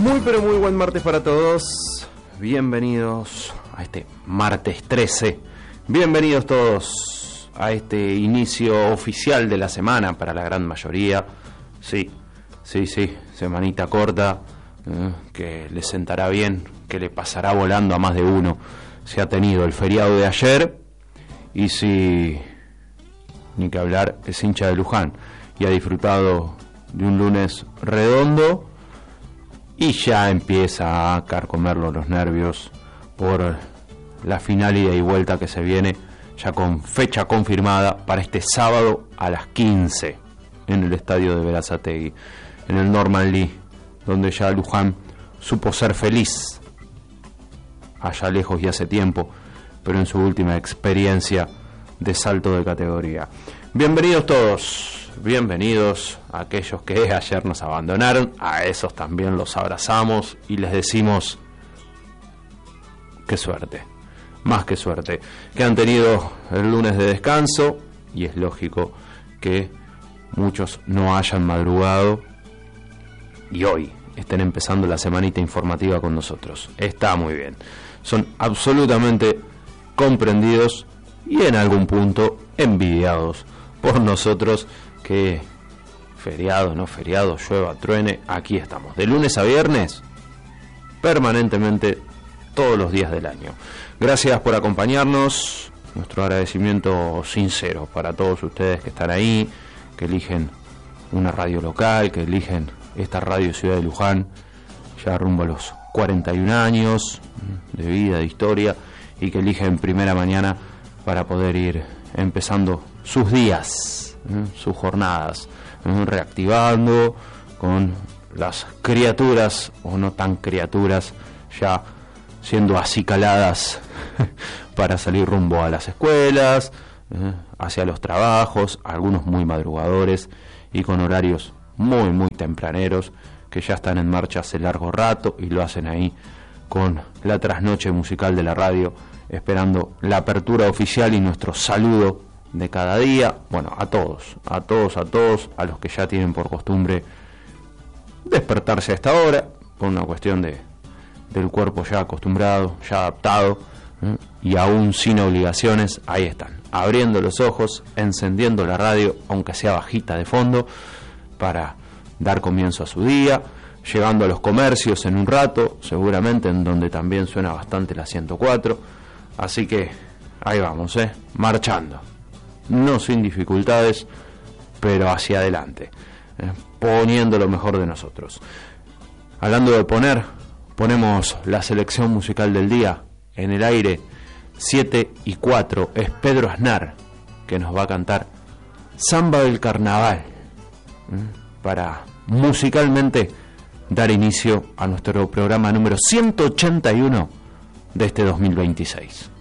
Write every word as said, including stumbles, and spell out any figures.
Muy pero muy buen martes para todos. Bienvenidos a este martes trece. Bienvenidos todos a este inicio oficial de la semana para la gran mayoría. Sí, sí, sí, semanita corta, eh, que le sentará bien, que le pasará volando a más de uno. Se ha tenido el feriado de ayer y si, ni que hablar, es hincha de Luján y ha disfrutado de un lunes redondo y ya empieza a carcomerlo los nervios por la final ida y vuelta que se viene ya con fecha confirmada para este sábado a las quince en el estadio de Berazategui, en el Norman Lee, donde ya Luján supo ser feliz allá lejos y hace tiempo, pero en su última experiencia de salto de categoría. Bienvenidos todos, bienvenidos a aquellos que ayer nos abandonaron, a esos también los abrazamos y les decimos qué suerte, más que suerte, que han tenido el lunes de descanso y es lógico que muchos no hayan madrugado y hoy estén empezando la semanita informativa con nosotros. Está muy bien, son absolutamente comprendidos y en algún punto envidiados por nosotros que feriado, no feriado, llueva, truene, aquí estamos, de lunes a viernes, permanentemente, todos los días del año. Gracias por acompañarnos, nuestro agradecimiento sincero para todos ustedes que están ahí, que eligen una radio local, que eligen esta radio Ciudad de Luján, ya rumbo a los cuarenta y un años de vida, de historia, y que eligen primera mañana para poder ir empezando sus días, ¿eh? sus jornadas, ¿eh? reactivando con las criaturas o no tan criaturas ya siendo acicaladas para salir rumbo a las escuelas, ¿eh? hacia los trabajos, algunos muy madrugadores y con horarios muy muy tempraneros que ya están en marcha hace largo rato y lo hacen ahí con la trasnoche musical de la radio, esperando la apertura oficial y nuestro saludo de cada día. Bueno, a todos, a todos, a todos, a los que ya tienen por costumbre despertarse a esta hora, por una cuestión de del cuerpo ya acostumbrado, ya adaptado, ¿eh? y aún sin obligaciones, ahí están, abriendo los ojos, encendiendo la radio, aunque sea bajita de fondo, para dar comienzo a su día, llegando a los comercios en un rato, seguramente en donde también suena bastante la ciento cuatro, así que ahí vamos, ¿eh? marchando, no sin dificultades, pero hacia adelante, ¿eh? poniendo lo mejor de nosotros. Hablando de poner, ponemos la selección musical del día en el aire. Siete y cuatro es Pedro Aznar, que nos va a cantar Samba del Carnaval, ¿eh? para musicalmente dar inicio a nuestro programa número ciento ochenta y uno de este dos mil veintiséis.